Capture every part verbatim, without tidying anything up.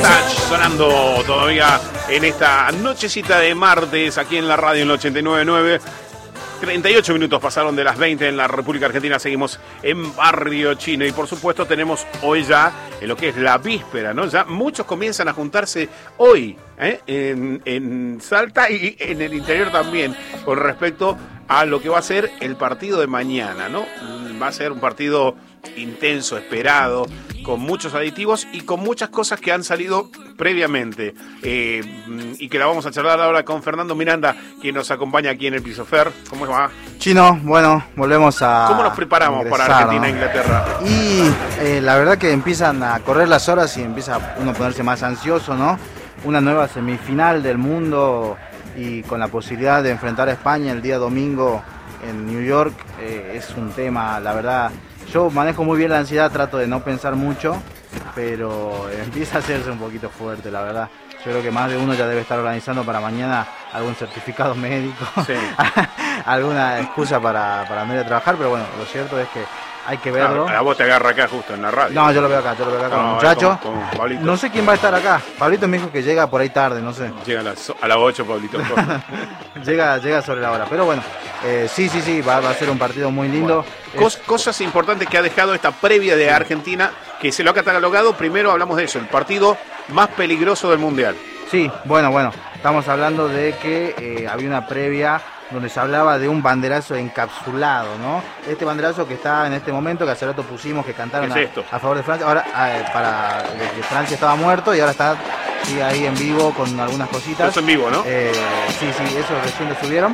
Touch sonando todavía en esta nochecita de martes aquí en la radio en el ochenta y nueve punto nueve. treinta y ocho minutos pasaron de las veinte en la República Argentina. Seguimos en Barrio Chino y por supuesto tenemos hoy ya en lo que es la víspera, ¿no? Ya muchos comienzan a juntarse hoy ¿eh? en, en Salta y en el interior también con respecto a lo que va a ser el partido de mañana, ¿no? Va a ser un partido intenso, esperado, con muchos aditivos y con muchas cosas que han salido previamente eh, y que la vamos a charlar ahora con Fernando Miranda, quien nos acompaña aquí en el Piso Fer. ¿Cómo va? Chino, bueno, volvemos a... ¿Cómo nos preparamos ingresar, para Argentina e Inglaterra? Y eh, la verdad que empiezan a correr las horas y empieza uno a ponerse más ansioso, ¿no? Una nueva semifinal del mundo y con la posibilidad de enfrentar a España el día domingo en New York eh, es un tema, la verdad. Yo manejo muy bien la ansiedad, trato de no pensar mucho, pero empieza a hacerse un poquito fuerte, la verdad. Yo creo que más de uno ya debe estar organizando para mañana algún certificado médico, sí. alguna excusa para, para no ir a trabajar, pero bueno, lo cierto es que hay que verlo. Ah, a vos te agarra acá justo en la radio. No, yo lo veo acá, yo lo veo acá con no, el muchacho. Con, con Pablito. No sé quién va a estar acá. Pablito me dijo que llega por ahí tarde, no sé. Llega a las, a las ocho, Pablito. llega, llega sobre la hora. Pero bueno, eh, sí, sí, sí, va, va a ser un partido muy lindo. Bueno, cos, cosas importantes que ha dejado esta previa de Argentina, que se lo ha catalogado. Primero hablamos de eso, el partido más peligroso del Mundial. Sí, bueno, bueno. Estamos hablando de que eh, había una previa donde se hablaba de un banderazo encapsulado, ¿no? Este banderazo que está en este momento, que hace rato pusimos, que cantaron es a, a favor de Francia, ahora eh, para que Francia estaba muerto y ahora está sigue ahí en vivo con algunas cositas. Eso en vivo, ¿no? Eh, sí, sí, eso recién lo subieron.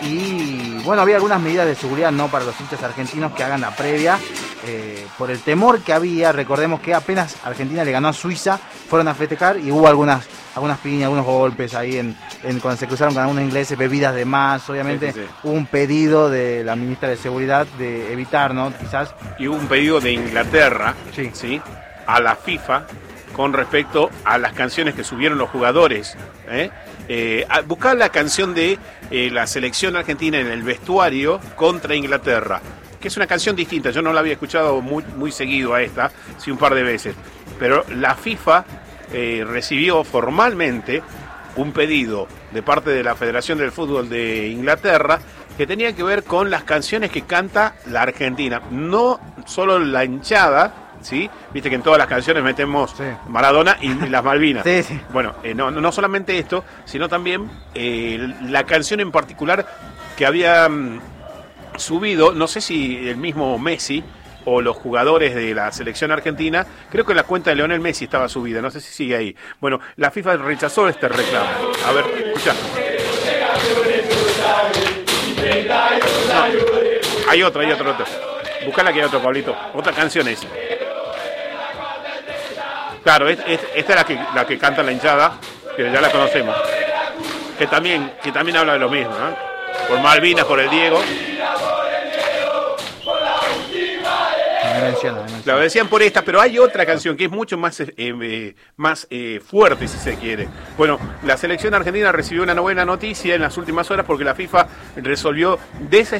Y bueno, había algunas medidas de seguridad, ¿no? Para los hinchas argentinos que hagan la previa. Eh, por el temor que había, recordemos que apenas Argentina le ganó a Suiza, fueron a festejar y hubo algunas algunas piñas, algunos golpes ahí en, en cuando se cruzaron con algunos ingleses, bebidas de más, obviamente sí, sí, sí. Hubo un pedido de la ministra de Seguridad de evitar, ¿no? Quizás. Y hubo un pedido de Inglaterra, sí, ¿sí? A la FIFA con respecto a las canciones que subieron los jugadores, ¿eh? Eh, buscar la canción de eh, la selección argentina en el vestuario contra Inglaterra, que es una canción distinta. Yo no la había escuchado muy, muy seguido a esta, sí un par de veces, pero la FIFA eh, recibió formalmente un pedido de parte de la Federación del Fútbol de Inglaterra que tenía que ver con las canciones que canta la Argentina, no solo la hinchada, ¿sí? Viste que en todas las canciones metemos sí. Maradona y, y las Malvinas. Sí, sí. Bueno, eh, no, no solamente esto, sino también eh, la canción en particular que había mm, subido, no sé si el mismo Messi o los jugadores de la selección argentina, creo que la cuenta de Lionel Messi estaba subida, no sé si sigue ahí. Bueno, la FIFA rechazó este reclamo. A ver, escuchá. No, hay otra, hay otra, otra. Buscala que hay otro, Pablito. Otra canción es. Claro, es, es, esta es la que, la que canta la hinchada, que ya la conocemos. Que también, que también habla de lo mismo, ¿no? Por Malvinas, por el Diego. Me menciona, me menciona. Lo decían por esta, pero hay otra canción que es mucho más, eh, eh, más eh, fuerte, si se quiere. Bueno, la selección argentina recibió una buena noticia en las últimas horas porque la FIFA resolvió desestimar